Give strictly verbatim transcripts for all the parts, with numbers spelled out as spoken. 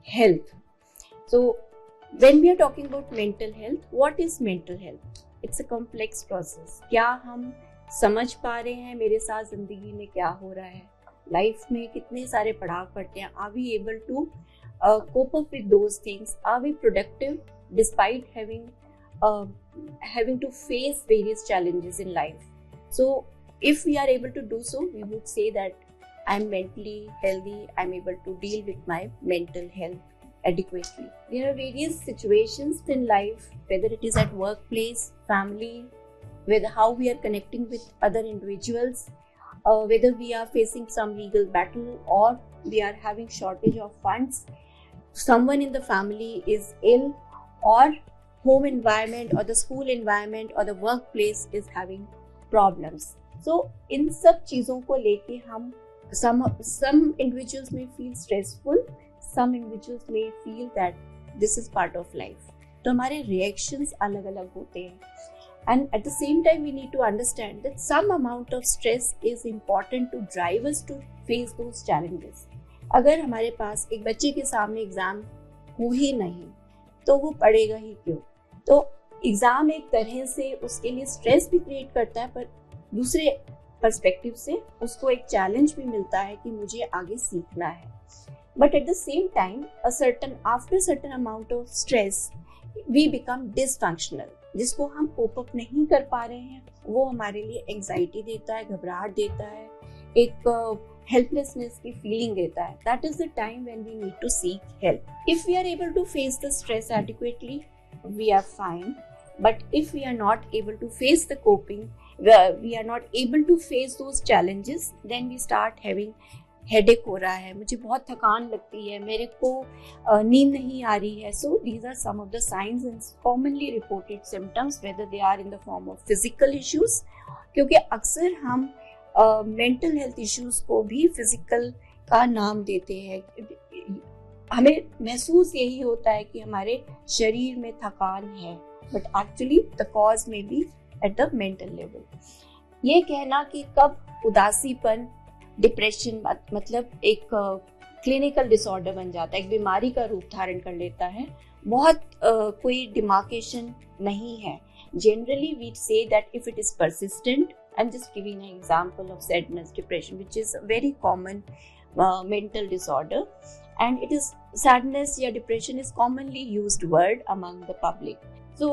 health. So when we are talking about mental health, what is mental health? It's a complex process. क्या हम समझ पा रहे हैं मेरे साथ जिंदगी में क्या हो रहा है, लाइफ में कितने सारे पड़ाव पड़ते हैं, are we able to uh, cope up with those things, are we productive despite having uh, having to face various challenges in life. So if we are able to do so, we would say that I'm mentally healthy, I'm able to deal with my mental health adequately. There are various situations in life, whether it is at workplace, family, whether how we are connecting with other individuals, uh, whether we are facing some legal battle or we are having shortage of funds, someone in the family is ill, or home environment or the school environment or the workplace is having problems. So in सब चीज़ों को लेके हम some some individuals may feel stressful, some individuals may feel that this is part of life. तो हमारे reactions अलग अलग होते हैं. And at the same time, we need to understand that some amount of stress is important to drive us to face those challenges. अगर हमारे पास एक बच्चे के सामने एग्जाम हो ही नहीं तो वो पढ़ेगा ही क्यों? तो एग्जाम एक तरह से उसके लिए स्ट्रेस भी क्रिएट करता है, पर दूसरे पर्सपेक्टिव से उसको एक चैलेंज भी मिलता है कि मुझे आगे सीखना है. But at the same time a certain after certain amount of stress we become dysfunctional, जिसको हम कोप अप नहीं कर पा रहे हैं. वो हमारे लिए एंजाइटी देता है, घबराहट देता है, एक हेल्पलेसनेस की फीलिंग देता है. That is the time when we need to seek help. If we are able to face the stress adequately, we are fine. But if we are not able to face the coping, we are not able to face those challenges, then we start having headache हो रहा है, मुझे बहुत थकान लगती है, मेरे को नींद नहीं आ रही है. So these are some of the signs and commonly reported symptoms, whether they are in the form of physical issues, क्योंकि अक्सर हम मेंटल हेल्थ इश्यूज को भी फिजिकल का नाम देते हैं. हमें महसूस यही होता है कि हमारे शरीर में थकान है, बट एक्चुअली द कॉज में B at the mental level. ये कहना कि कब उदासीपन, डिप्रेशन मतलब एक क्लिनिकल डिसऑर्डर बन जाता है, एक बीमारी का रूप धारण कर लेता है, बहुत uh, कोई डिमार्केशन नहीं है. Generally we say that if it is persistent, I am just giving an example of sadness, depression, which is a very common mental disorder. And it is sadness या depression is commonly used word among the public. So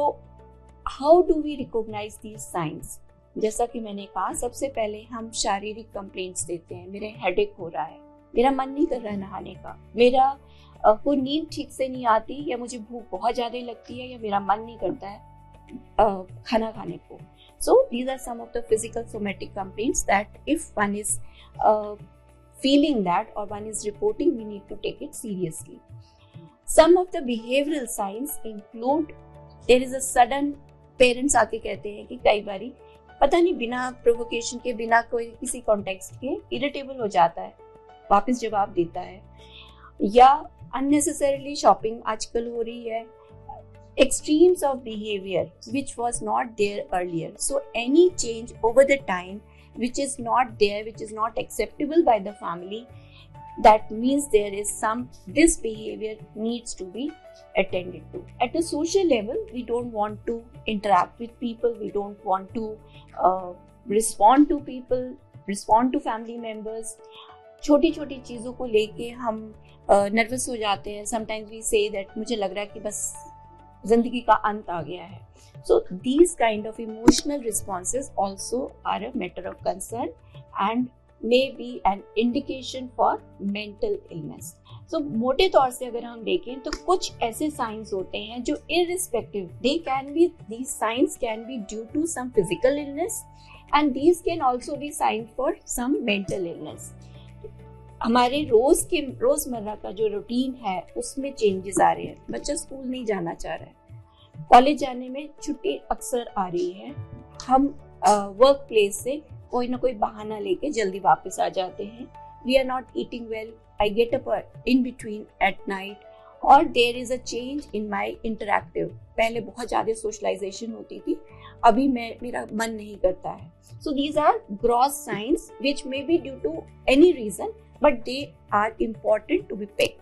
how do we recognize these signs? जैसा कि मैंने कहा, सबसे पहले हम शारीरिक complaints देते हैं. मेरे हेडेक हो रहा है, मेरा मन नहीं कर रहा है नहाने का, मेरा uh, कोई नींद ठीक से नहीं आती, या मुझे भूख बहुत ज़्यादा लगती है, या मेरा मन नहीं करता है uh, खाना खाने को. So these are some of the physical somatic complaints that if one is uh, feeling that or one is reporting, we need to take it seriously. Some of the behavioral signs include there is a sudden, parents आके कहते हैं कि कई बारी पता नहीं बिना provocation के, बिना कोई किसी कॉन्टेक्स्ट के इरिटेबल हो जाता है, वापस जवाब देता है, या unnecessarily शॉपिंग आजकल हो रही है. Extremes of behavior which was not there earlier. So any change over the time which is not there, which is not acceptable by the family, that means there is some, this behavior needs to be attended to. At a social level, we don't want to interact with people, we don't want to uh, respond to people, respond to family members. छोटी छोटी चीज़ों को लेके हम nervous uh, हो जाते हैं. Sometimes we say that मुझे लग रहा है कि बस जिंदगी का अंत आ गया है. So these kind of emotional responses also are a matter of concern and may be an indication for mental illness. So मोटे तौर से अगर हम देखें तो कुछ ऐसे signs होते हैं जो irrespective, they can be, these signs can be due to some physical illness and these can also be signs for some mental illness. हमारे रोज के रोजमर्रा का जो रूटीन है उसमें चेंजेस आ रहे हैं. बच्चा स्कूल नहीं जाना चाह रहा है, कॉलेज जाने में छुट्टी अक्सर आ रही है, हम वर्क प्लेस से कोई ना कोई बहाना लेके जल्दी वापस आ जाते हैं. We are not eating well, I get up in between at night, और there is a change in my interactive. पहले बहुत ज़्यादा सोशलाइजेशन होती थी, अभी मैं मेरा मन नहीं करता है. So these are gross science which may be due to any reason, but they are important to be picked.